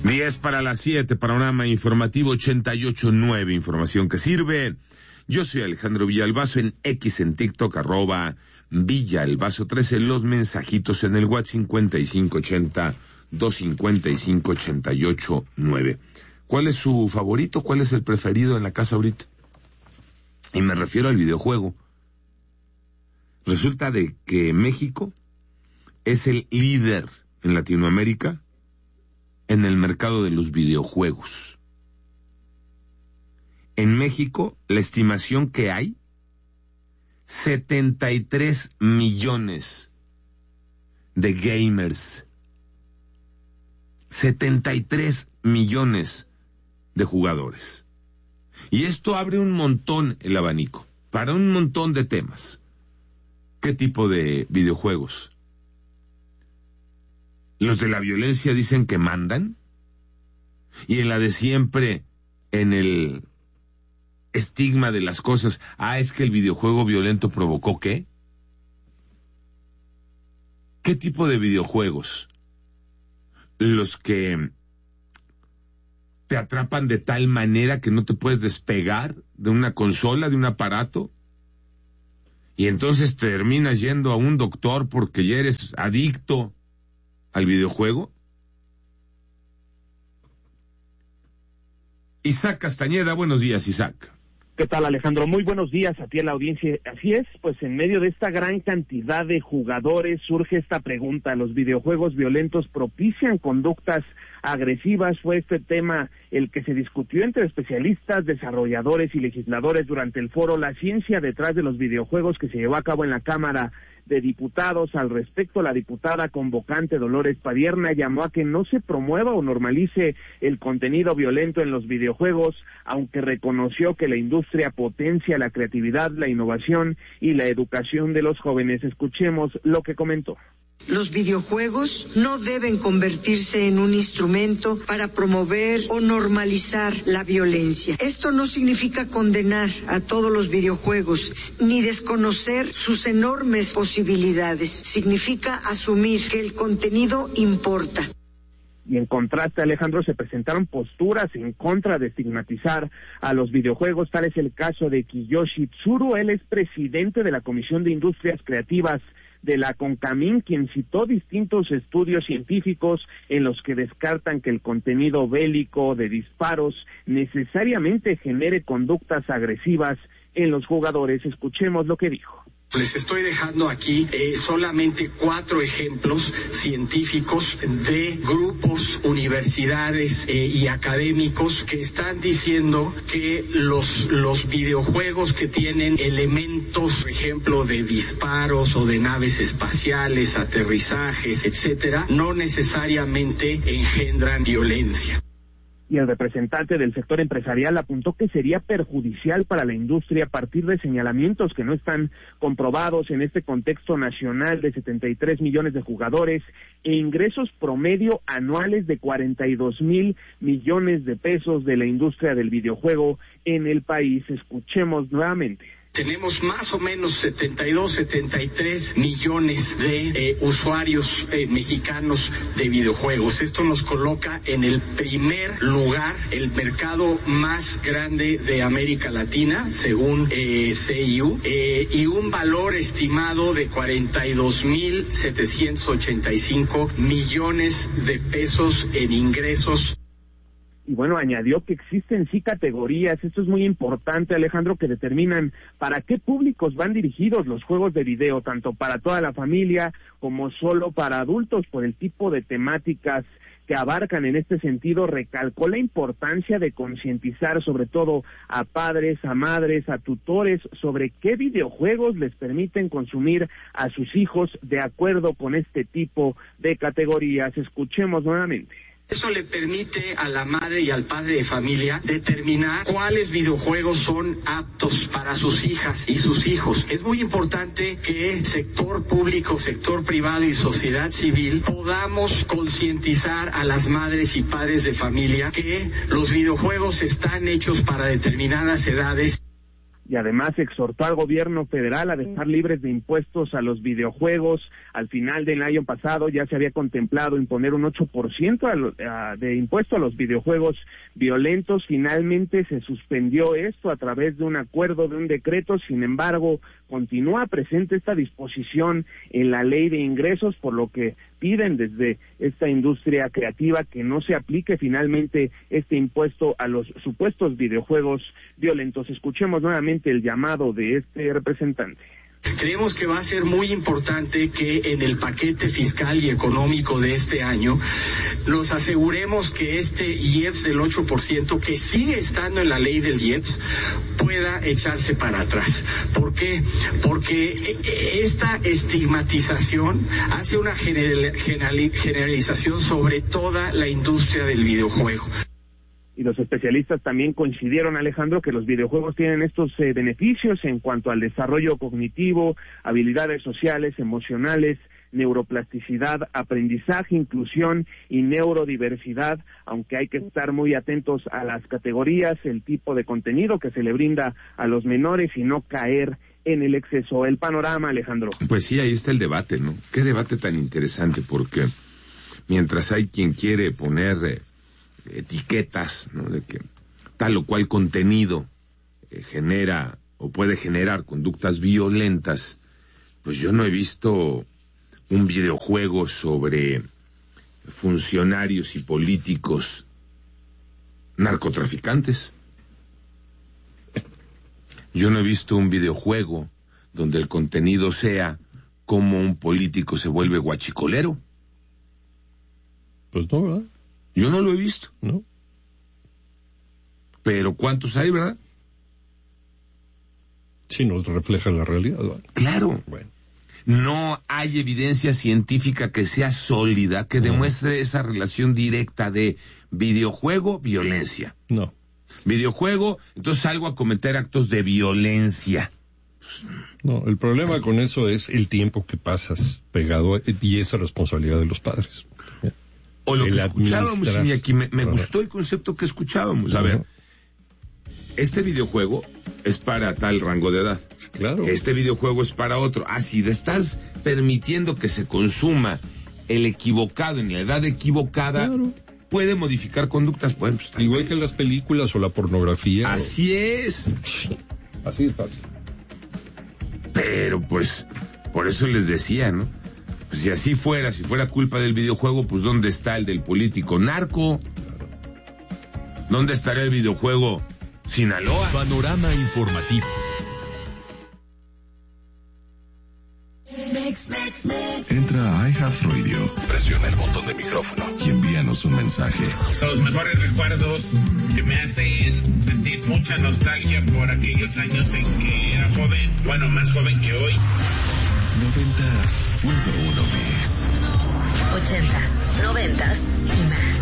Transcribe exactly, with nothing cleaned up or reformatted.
diez para las siete, panorama informativo ochenta y ocho punto nueve, información que sirve. Yo soy Alejandro Villalbazo, en X, en TikTok, arroba Villalbazo trece, los mensajitos en el WhatsApp cincuenta y cinco ochenta, doscientos cincuenta y cinco, ochenta y ocho nueve. ¿Cuál es su favorito? ¿Cuál es el preferido en la casa ahorita? Y me refiero al videojuego. Resulta de que México es el líder en Latinoamérica en el mercado de los videojuegos. En México, la estimación que hay, setenta y tres millones de gamers. setenta y tres millones de jugadores. Y esto abre un montón el abanico, para un montón de temas. ¿Qué tipo de videojuegos? Los de la violencia dicen que mandan, y en la de siempre, en el estigma de las cosas, ah, es que el videojuego violento provocó ¿qué? ¿Qué tipo de videojuegos? Los que te atrapan de tal manera que no te puedes despegar de una consola, de un aparato, y entonces terminas yendo a un doctor porque ya eres adicto al videojuego. Isaac Castañeda, buenos días, Isaac. ¿Qué tal, Alejandro? Muy buenos días a ti, a la audiencia. Así es, pues en medio de esta gran cantidad de jugadores surge esta pregunta: ¿los videojuegos violentos propician conductas agresivas? Fue este tema el que se discutió entre especialistas, desarrolladores y legisladores durante el foro La Ciencia detrás de los videojuegos, que se llevó a cabo en la Cámara de Diputados. Al respecto, la diputada convocante Dolores Padierna llamó a que no se promueva o normalice el contenido violento en los videojuegos, aunque reconoció que la industria potencia la creatividad, la innovación y la educación de los jóvenes. Escuchemos lo que comentó. Los videojuegos no deben convertirse en un instrumento para promover o normalizar la violencia. Esto no significa condenar a todos los videojuegos ni desconocer sus enormes posibilidades. Significa asumir que el contenido importa. Y en contraste, Alejandro, se presentaron posturas en contra de estigmatizar a los videojuegos. Tal es el caso de Kiyoshi Tsuru. Él es presidente de la Comisión de Industrias Creativas de la CONCAMIN, quien citó distintos estudios científicos en los que descartan que el contenido bélico de disparos necesariamente genere conductas agresivas en los jugadores. Escuchemos lo que dijo. Les estoy dejando aquí eh, solamente cuatro ejemplos científicos de grupos, universidades eh, y académicos que están diciendo que los, los videojuegos que tienen elementos, por ejemplo, de disparos o de naves espaciales, aterrizajes, etcétera, no necesariamente engendran violencia. Y el representante del sector empresarial apuntó que sería perjudicial para la industria a partir de señalamientos que no están comprobados en este contexto nacional de setenta y tres millones de jugadores e ingresos promedio anuales de cuarenta y dos mil millones de pesos de la industria del videojuego en el país. Escuchemos nuevamente. Tenemos más o menos setenta y dos, setenta y tres millones de eh, usuarios eh, mexicanos de videojuegos. Esto nos coloca en el primer lugar, el mercado más grande de América Latina, según eh, C I U, eh, y un valor estimado de cuarenta y dos mil setecientos ochenta y cinco millones de pesos en ingresos. Y bueno, añadió que existen sí categorías, esto es muy importante, Alejandro, que determinan para qué públicos van dirigidos los juegos de video, tanto para toda la familia como solo para adultos, por el tipo de temáticas que abarcan. En este sentido, recalcó la importancia de concientizar sobre todo a padres, a madres, a tutores sobre qué videojuegos les permiten consumir a sus hijos de acuerdo con este tipo de categorías. Escuchemos nuevamente. Eso le permite a la madre y al padre de familia determinar cuáles videojuegos son aptos para sus hijas y sus hijos. Es muy importante que sector público, sector privado y sociedad civil podamos concientizar a las madres y padres de familia que los videojuegos están hechos para determinadas edades. y además exhortó al gobierno federal a dejar libres de impuestos a los videojuegos. Al final del año pasado ya se había contemplado imponer un ocho por ciento a lo, a, de impuesto a los videojuegos violentos. Finalmente se suspendió esto a través de un acuerdo, de un decreto. Sin embargo, continúa presente esta disposición en la ley de ingresos, por lo que piden desde esta industria creativa que no se aplique finalmente este impuesto a los supuestos videojuegos violentos. Escuchemos nuevamente el llamado de este representante. Creemos que va a ser muy importante que en el paquete fiscal y económico de este año nos aseguremos que este I E P S del ocho por ciento, que sigue estando en la ley del I E P S, pueda echarse para atrás. ¿Por qué? Porque esta estigmatización hace una generalización sobre toda la industria del videojuego. Y los especialistas también coincidieron, Alejandro, que los videojuegos tienen estos eh, beneficios en cuanto al desarrollo cognitivo, habilidades sociales, emocionales, neuroplasticidad, aprendizaje, inclusión y neurodiversidad, aunque hay que estar muy atentos a las categorías, el tipo de contenido que se le brinda a los menores y no caer en el exceso. El panorama, Alejandro. Pues sí, ahí está el debate, ¿no? Qué debate tan interesante, porque mientras hay quien quiere poner eh, etiquetas, ¿no?, de que tal o cual contenido eh, genera o puede generar conductas violentas, pues yo no he visto un videojuego sobre funcionarios y políticos narcotraficantes. Yo no he visto un videojuego donde el contenido sea cómo un político se vuelve guachicolero. Pues no, ¿verdad? Yo no lo he visto. No. Pero ¿cuántos hay, verdad? Sí, nos refleja la realidad, ¿verdad? Claro. Bueno. No hay evidencia científica que sea sólida, que demuestre no. esa relación directa de videojuego-violencia. No. Videojuego, entonces salgo a cometer actos de violencia. No, el problema con eso es el tiempo que pasas pegado y esa responsabilidad de los padres. O lo el que escuchábamos, y aquí me, me gustó el concepto que escuchábamos. A ver, este videojuego es para tal rango de edad. Claro. Este videojuego es para otro. Ah, si le estás permitiendo que se consuma el equivocado en la edad equivocada, claro, puede modificar conductas. Bueno, pues, igual que las películas o la pornografía. Así o... es. Así de fácil. Pero pues, por eso les decía, ¿no? Pues si así fuera, si fuera culpa del videojuego, pues ¿dónde está el del político narco? ¿Dónde estaría el videojuego Sinaloa? Panorama informativo. Entra a iHeartRadio, presiona el botón de micrófono y envíanos un mensaje. Los mejores recuerdos que me hacen sentir mucha nostalgia por aquellos años en que era joven, bueno, más joven que hoy. noventa punto uno bis. ochentas, noventas y más.